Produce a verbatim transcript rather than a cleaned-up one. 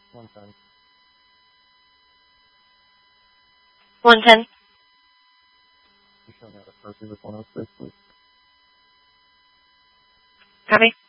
one ten. one ten. You showing out a Percy with one oh six, please. Copy.